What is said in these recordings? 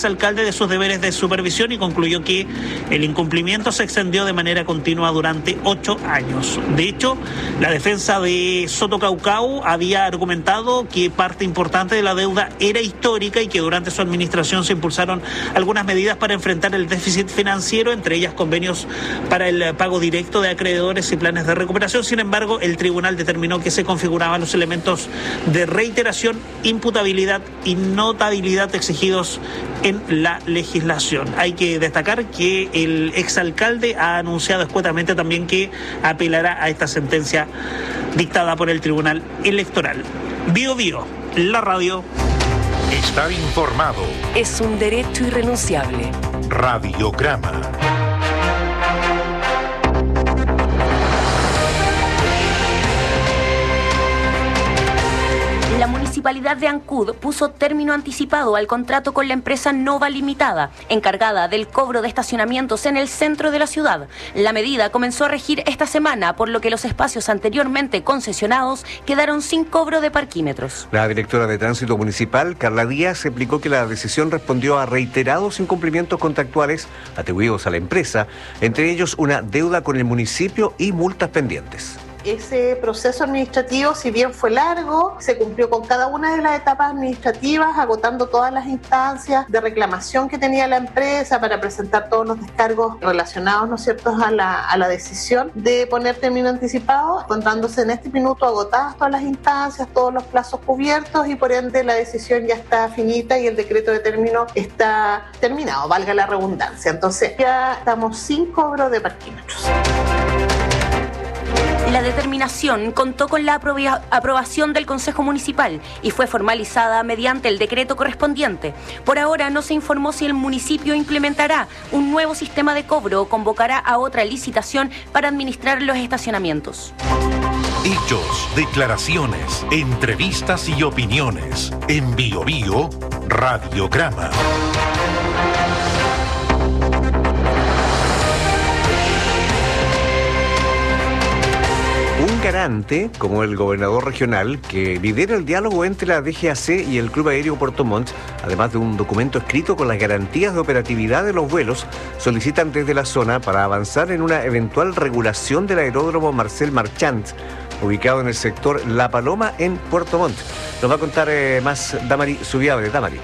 exalcalde de sus deberes de supervisión y concluyó que el incumplimiento se extendió de manera continua durante 8 años. De hecho, la defensa de Soto Caucao había argumentado que parte importante de la deuda era histórica y que durante su administración se impulsaron algunas medidas para enfrentar el déficit financiero, entre ellas convenios para el pago directo de acreedores y planes de recuperación. Sin embargo, el tribunal determinó que se configuraban los elementos de reiteración, imputabilidad y notabilidad exigidos en la legislación. Hay que destacar que el exalcalde ha anunciado escuetamente también que apelará a esta sentencia dictada por el Tribunal Electoral. Bío Bío, la radio. Estar informado es un derecho irrenunciable. Radiograma. La Municipalidad de Ancud puso término anticipado al contrato con la empresa Nova Limitada, encargada del cobro de estacionamientos en el centro de la ciudad. La medida comenzó a regir esta semana, por lo que los espacios anteriormente concesionados quedaron sin cobro de parquímetros. La directora de Tránsito Municipal, Carla Díaz, explicó que la decisión respondió a reiterados incumplimientos contractuales atribuidos a la empresa, entre ellos una deuda con el municipio y multas pendientes. Ese proceso administrativo, si bien fue largo, se cumplió con cada una de las etapas administrativas, agotando todas las instancias de reclamación que tenía la empresa para presentar todos los descargos relacionados, ¿no es cierto?, a la decisión de poner término anticipado, encontrándose en este minuto agotadas todas las instancias, todos los plazos cubiertos y por ende la decisión ya está finita y el decreto de término está terminado, valga la redundancia. Entonces ya estamos sin cobro de parquímetros. La determinación contó con la aprobación del Consejo Municipal y fue formalizada mediante el decreto correspondiente. Por ahora no se informó si el municipio implementará un nuevo sistema de cobro o convocará a otra licitación para administrar los estacionamientos. Hechos, declaraciones, entrevistas y opiniones. En Bío Bío, Radiograma. Un garante, como el gobernador regional, que lidera el diálogo entre la DGAC y el Club Aéreo Puerto Montt, además de un documento escrito con las garantías de operatividad de los vuelos, solicitan desde la zona para avanzar en una eventual regulación del aeródromo Marcel Marchand, ubicado en el sector La Paloma en Puerto Montt. Nos va a contar más Damari Subiabre. Damari.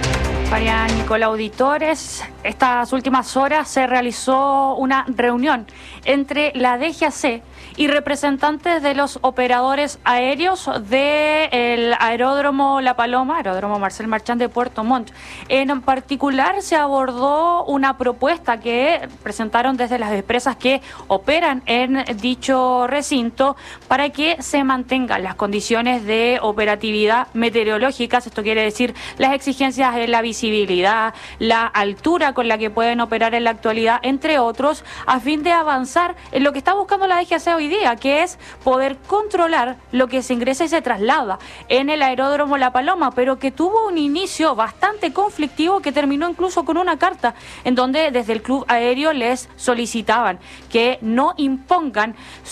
Para Nicola Auditores, estas últimas horas se realizó una reunión entre la DGAC y representantes de los operadores aéreos del aeródromo La Paloma, aeródromo Marcel Marchand de Puerto Montt. En particular se abordó una propuesta que presentaron desde las empresas que operan en dicho recinto para que se mantengan las condiciones de operatividad meteorológicas. Esto quiere decir las exigencias de la visibilidad, la altura con la que pueden operar en la actualidad, entre otros, a fin de avanzar en lo que está buscando la DGAC hoy día, que es poder controlar lo que se ingresa y se traslada en el aeródromo La Paloma, pero que tuvo un inicio bastante conflictivo que terminó incluso con una carta en donde desde el Club Aéreo les solicitaban que no impongan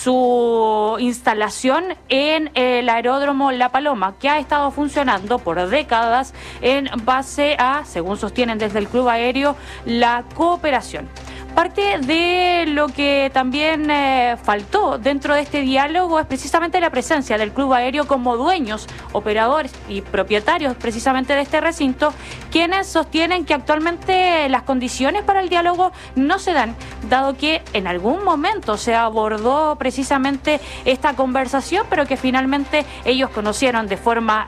su instalación en el aeródromo La Paloma, que ha estado funcionando por décadas en base a, según sostienen desde el Club Aéreo, la cooperación. Parte de lo que también faltó dentro de este diálogo es precisamente la presencia del Club Aéreo como dueños, operadores y propietarios precisamente de este recinto, quienes sostienen que actualmente las condiciones para el diálogo no se dan, dado que en algún momento se abordó precisamente esta conversación, pero que finalmente ellos conocieron de forma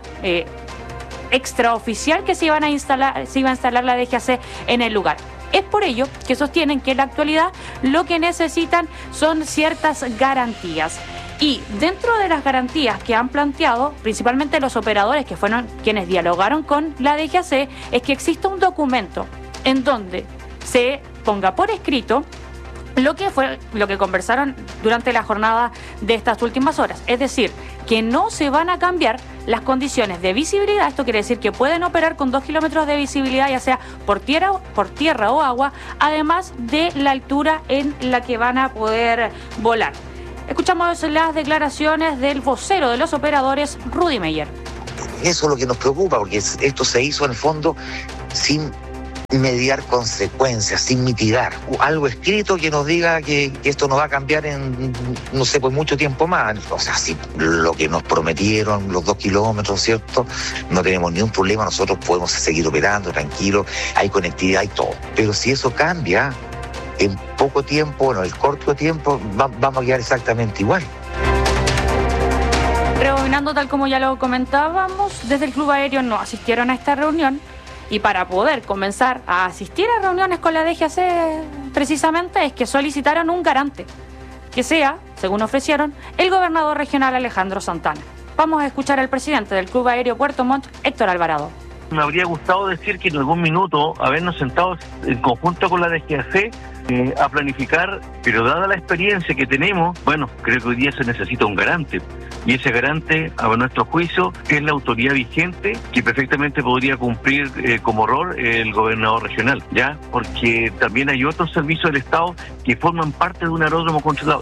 extraoficial que se iba a instalar la DGAC en el lugar. Es por ello que sostienen que en la actualidad lo que necesitan son ciertas garantías. Y dentro de las garantías que han planteado, principalmente los operadores que fueron quienes dialogaron con la DGAC, es que exista un documento en donde se ponga por escrito lo que conversaron durante la jornada de estas últimas horas. Es decir, que no se van a cambiar las condiciones de visibilidad. Esto quiere decir que pueden operar con 2 kilómetros de visibilidad, ya sea por tierra o agua, además de la altura en la que van a poder volar. Escuchamos las declaraciones del vocero de los operadores, Rudy Meyer. Eso es lo que nos preocupa, porque esto se hizo en el fondo sin mediar consecuencias, sin mitigar. Algo escrito que nos diga que esto no va a cambiar en, no sé, pues mucho tiempo más. O sea, si lo que nos prometieron, los 2 kilómetros, ¿cierto? No tenemos ni un problema, nosotros podemos seguir operando tranquilos, hay conectividad y todo. Pero si eso cambia, en poco tiempo, bueno, en corto tiempo, vamos a quedar exactamente igual. Rebobinando, tal como ya lo comentábamos, desde el Club Aéreo no asistieron a esta reunión. Y para poder comenzar a asistir a reuniones con la DGAC, precisamente, es que solicitaron un garante, que sea, según ofrecieron, el gobernador regional Alejandro Santana. Vamos a escuchar al presidente del Club Aéreo Puerto Montt, Héctor Alvarado. Me habría gustado decir que en algún minuto habernos sentado en conjunto con la DGAC a planificar, pero dada la experiencia que tenemos, bueno, creo que hoy día se necesita un garante. Y ese garante, a nuestro juicio, es la autoridad vigente que perfectamente podría cumplir como rol el gobernador regional, ¿ya? Porque también hay otros servicios del Estado que forman parte de un aeródromo controlado.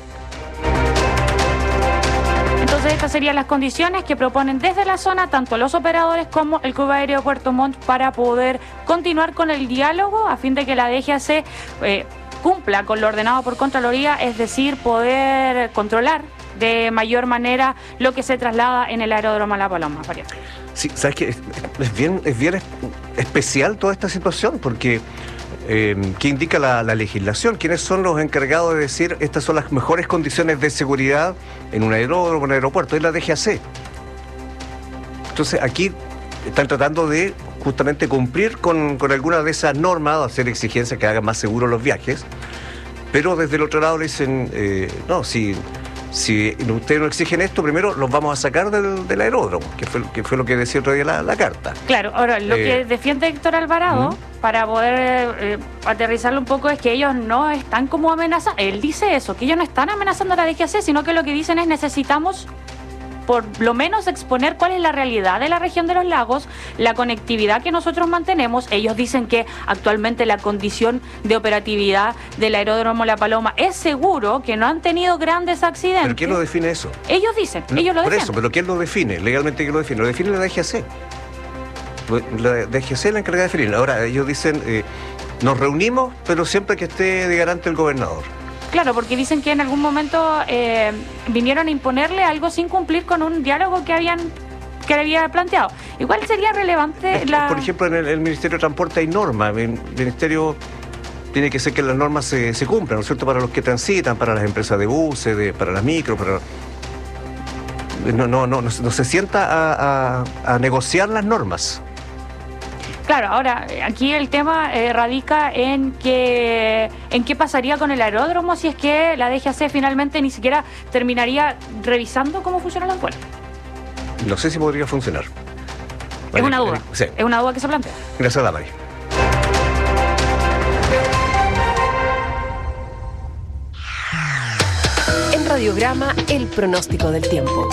Entonces estas serían las condiciones que proponen desde la zona tanto los operadores como el Club Aéreo Puerto Montt para poder continuar con el diálogo a fin de que la DGAC cumpla con lo ordenado por Contraloría, es decir, poder controlar de mayor manera lo que se traslada en el aeródromo La Paloma. Sí, sabes que es bien especial toda esta situación, porque ¿qué indica la legislación? ¿Quiénes son los encargados de decir estas son las mejores condiciones de seguridad en un aeródromo, en un aeropuerto? Es la DGAC. Entonces aquí están tratando de justamente cumplir con algunas de esas normas, hacer exigencias que hagan más seguros los viajes, pero desde el otro lado le dicen, no, si ustedes no exigen esto, primero los vamos a sacar del aeródromo, que fue lo que decía otro día la carta. Claro, ahora lo que defiende Héctor Alvarado, para poder aterrizarlo un poco, es que ellos no están como amenazando. Él dice eso, que ellos no están amenazando a la DGAC, sino que lo que dicen es necesitamos por lo menos exponer cuál es la realidad de la región de los lagos, la conectividad que nosotros mantenemos. Ellos dicen que actualmente la condición de operatividad del aeródromo La Paloma es seguro, que no han tenido grandes accidentes. ¿Pero quién lo define eso? Ellos dicen, ellos lo por defienden. Eso, pero ¿quién lo define? Legalmente, ¿quién lo define? Lo define la DGAC. La DGAC es la encargada de definir. Ahora, ellos dicen, nos reunimos, pero siempre que esté de garante el gobernador. Claro, porque dicen que en algún momento vinieron a imponerle algo sin cumplir con un diálogo que había planteado. Igual sería relevante Por ejemplo, en el Ministerio de Transporte hay normas. El Ministerio tiene que ser que las normas se cumplan, ¿no es cierto? Para los que transitan, para las empresas de buses, para las micros, no se sienta a negociar las normas. Claro, ahora, aquí el tema radica en qué pasaría con el aeródromo si es que la DGAC finalmente ni siquiera terminaría revisando cómo funcionan los vuelos. No sé si podría funcionar. Es una duda. Sí. Es una duda que se plantea. Gracias, Damari. En Radiograma, el pronóstico del tiempo.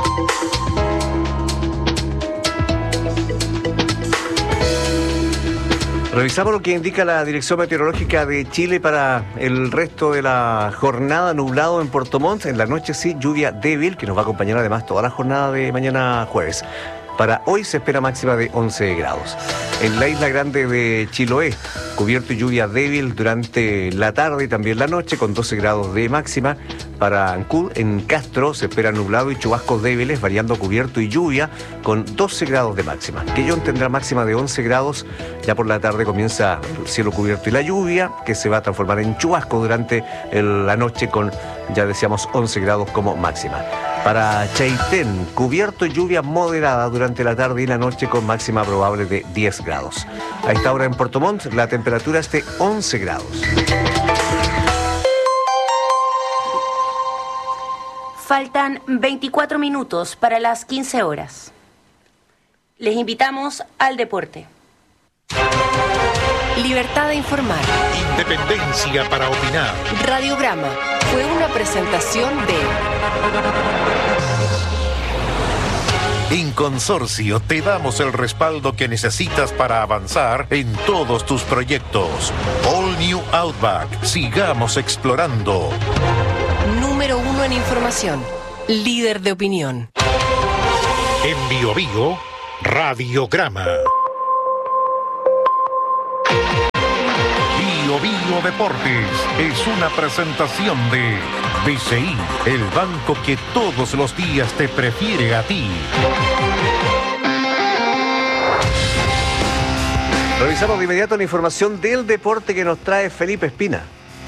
Revisamos lo que indica la Dirección Meteorológica de Chile para el resto de la jornada. Nublado en Puerto Montt, en la noche sí, lluvia débil, que nos va a acompañar además toda la jornada de mañana jueves. Para hoy se espera máxima de 11 grados. En la isla grande de Chiloé, cubierto y lluvia débil durante la tarde y también la noche, con 12 grados de máxima. Para Ancud, en Castro, se espera nublado y chubascos débiles, variando cubierto y lluvia, con 12 grados de máxima. Quellón tendrá máxima de 11 grados. Ya por la tarde comienza el cielo cubierto y la lluvia, que se va a transformar en chubasco durante la noche, con, ya decíamos, 11 grados como máxima. Para Chaitén, cubierto y lluvia moderada durante la tarde y la noche, con máxima probable de 10 grados. A esta hora en Puerto Montt, la temperatura es de 11 grados. Faltan 24 minutos para las 15 horas. Les invitamos al deporte. Libertad de informar. Independencia para opinar. Radiograma fue una presentación de... En Consorcio te damos el respaldo que necesitas para avanzar en todos tus proyectos. All New Outback. Sigamos explorando. Número 1 en información. Líder de opinión. En Bio Bio, Radiograma. Bio Bio Deportes es una presentación de BCI, el banco que todos los días te prefiere a ti. Revisamos de inmediato la información del deporte que nos trae Felipe Espina.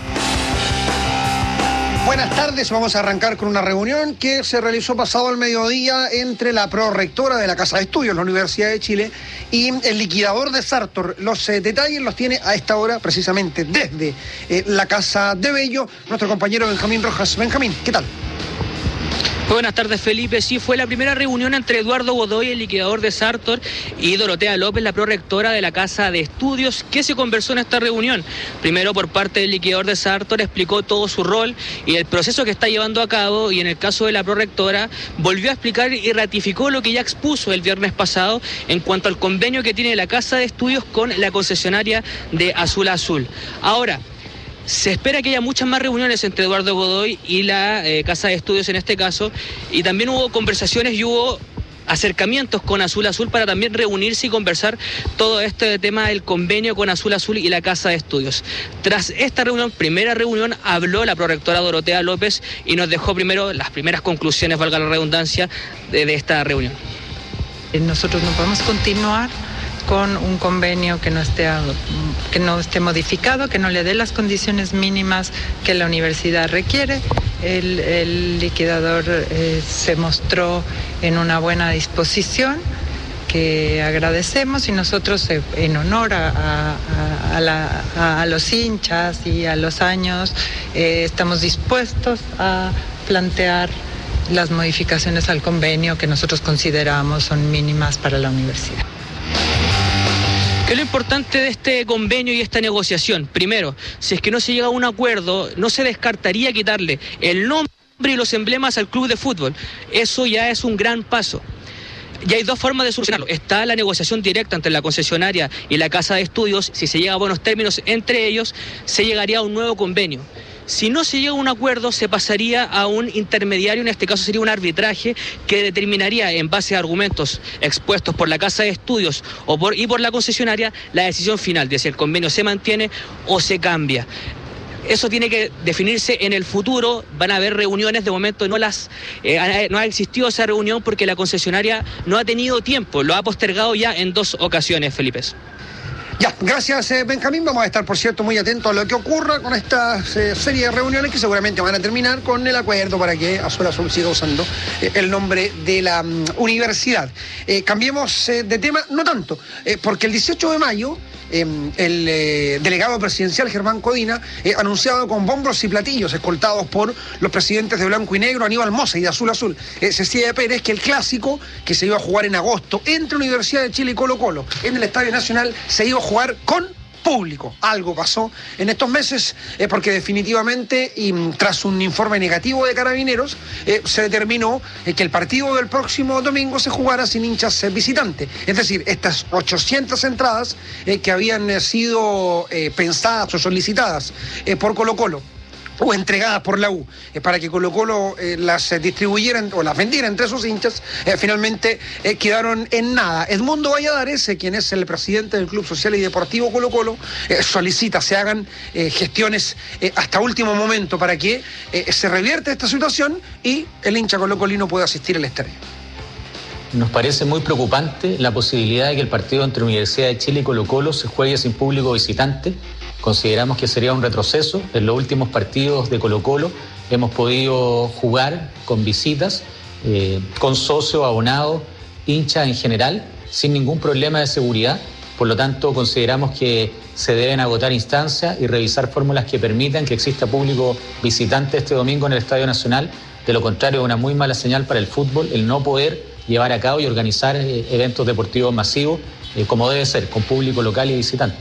Buenas tardes, vamos a arrancar con una reunión que se realizó pasado al mediodía entre la prorectora de la Casa de Estudios, la Universidad de Chile, y el liquidador de Sartor. Los detalles los tiene a esta hora precisamente desde la Casa de Bello nuestro compañero Benjamín Rojas. Benjamín, ¿qué tal? Buenas tardes, Felipe. Sí, fue la primera reunión entre Eduardo Godoy, el liquidador de Sartor, y Dorotea López, la prorectora de la Casa de Estudios. ¿Qué se conversó en esta reunión? Primero, por parte del liquidador de Sartor, explicó todo su rol y el proceso que está llevando a cabo, y en el caso de la prorectora, volvió a explicar y ratificó lo que ya expuso el viernes pasado en cuanto al convenio que tiene la Casa de Estudios con la concesionaria de Azul Azul. Ahora, se espera que haya muchas más reuniones entre Eduardo Godoy y la Casa de Estudios en este caso, y también hubo conversaciones y hubo acercamientos con Azul Azul para también reunirse y conversar todo este tema del convenio con Azul Azul y la Casa de Estudios. Tras esta reunión, primera reunión, habló la prorectora Dorotea López y nos dejó primero las primeras conclusiones, valga la redundancia, de esta reunión. Nosotros no podemos continuar con un convenio que no esté modificado, que no le dé las condiciones mínimas que la universidad requiere. El liquidador se mostró en una buena disposición, que agradecemos, y nosotros en honor a los hinchas y a los años estamos dispuestos a plantear las modificaciones al convenio que nosotros consideramos son mínimas para la universidad. ¿Qué es lo importante de este convenio y esta negociación? Primero, si es que no se llega a un acuerdo, no se descartaría quitarle el nombre y los emblemas al club de fútbol. Eso ya es un gran paso. Y hay dos formas de solucionarlo. Está la negociación directa entre la concesionaria y la Casa de Estudios. Si se llega a buenos términos entre ellos, se llegaría a un nuevo convenio. Si no se llega a un acuerdo, se pasaría a un intermediario, en este caso sería un arbitraje que determinaría, en base a argumentos expuestos por la Casa de Estudios y por la concesionaria, la decisión final de si el convenio se mantiene o se cambia. Eso tiene que definirse en el futuro. Van a haber reuniones, de momento no ha existido esa reunión porque la concesionaria no ha tenido tiempo, lo ha postergado ya en 2 ocasiones, Felipe. Ya, gracias Benjamín. Vamos a estar, por cierto, muy atentos a lo que ocurra con esta serie de reuniones que seguramente van a terminar con el acuerdo para que Azul Azul siga usando el nombre de la universidad. Cambiemos de tema, no tanto, porque el 18 de mayo el delegado presidencial Germán Codina anunciaba con bombos y platillos, escoltados por los presidentes de Blanco y Negro, Aníbal Mosa, y de Azul Azul, Cecilia Pérez, que el clásico que se iba a jugar en agosto entre Universidad de Chile y Colo-Colo en el Estadio Nacional se iba a jugar con público. Algo pasó en estos meses porque definitivamente, y tras un informe negativo de Carabineros, se determinó que el partido del próximo domingo se jugara sin hinchas visitantes. Es decir, estas 800 entradas que habían sido pensadas o solicitadas por Colo-Colo o entregadas por la U para que Colo-Colo las distribuyeran o las vendiera entre sus hinchas, finalmente quedaron en nada. Edmundo Valladares, quien es el presidente del Club Social y Deportivo Colo-Colo, solicita se hagan gestiones hasta último momento para que se revierta esta situación y el hincha colocolino pueda asistir al estadio. Nos parece muy preocupante la posibilidad de que el partido entre Universidad de Chile y Colo-Colo se juegue sin público visitante. Consideramos que sería un retroceso. En los últimos partidos de Colo-Colo hemos podido jugar con visitas, con socios, abonados, hinchas en general, sin ningún problema de seguridad. Por lo tanto, consideramos que se deben agotar instancias y revisar fórmulas que permitan que exista público visitante este domingo en el Estadio Nacional. De lo contrario, es una muy mala señal para el fútbol el no poder llevar a cabo y organizar eventos deportivos masivos como debe ser, con público local y visitante.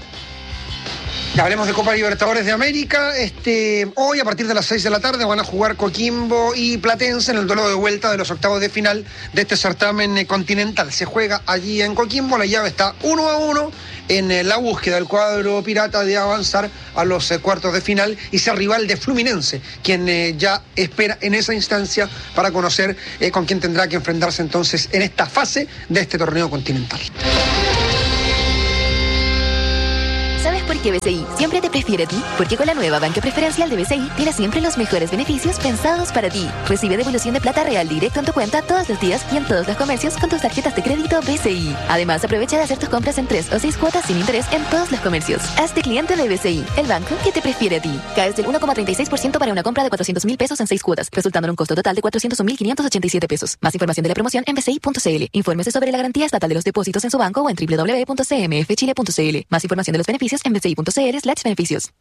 Ya hablemos de Copa Libertadores de América. Hoy, a partir de las 6 de la tarde, van a jugar Coquimbo y Platense en el duelo de vuelta de los octavos de final de este certamen continental. Se juega allí en Coquimbo, la llave está 1-1 en la búsqueda del cuadro pirata de avanzar a los cuartos de final y ser rival de Fluminense, quien ya espera en esa instancia para conocer con quién tendrá que enfrentarse entonces en esta fase de este torneo continental. ¿Sabes por porque BCI siempre te prefiere a ti, porque con la nueva banca preferencial de BCI tienes siempre los mejores beneficios pensados para ti. Recibe devolución de plata real directo en tu cuenta todos los días y en todos los comercios con tus tarjetas de crédito BCI. Además, aprovecha de hacer tus compras en 3 o 6 cuotas sin interés en todos los comercios. Hazte cliente de BCI, el banco que te prefiere a ti. Caes del 1,36% para una compra de 400.000 pesos en 6 cuotas, resultando en un costo total de 401.587 pesos. Más información de la promoción en bci.cl. Infórmese sobre la garantía estatal de los depósitos en su banco o en www.cmfchile.cl. Más información de los beneficios en bci.cl/beneficios.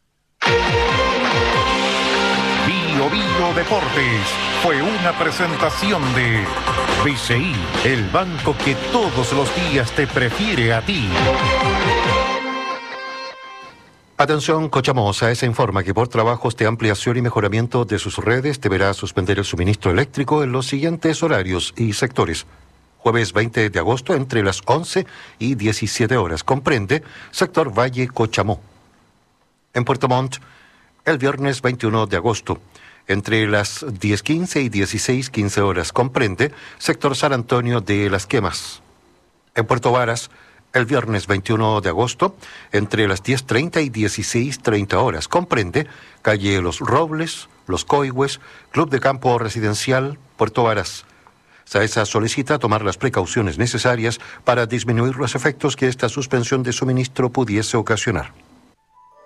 Bio Bio Deportes fue una presentación de BCI, el banco que todos los días te prefiere a ti. Atención, Cochamó, SAESA informa que por trabajos de ampliación y mejoramiento de sus redes deberá suspender el suministro eléctrico en los siguientes horarios y sectores. Jueves 20 de agosto entre las 11 y 17 horas. Comprende sector Valle Cochamó. En Puerto Montt, el viernes 21 de agosto entre las 10:15 y 16:15 horas. Comprende sector San Antonio de las Quemas. En Puerto Varas, el viernes 21 de agosto, entre las 10:30 y 16:30 horas. Comprende calle Los Robles, Los Coihues, Club de Campo Residencial, Puerto Varas. SAESA solicita tomar las precauciones necesarias para disminuir los efectos que esta suspensión de suministro pudiese ocasionar.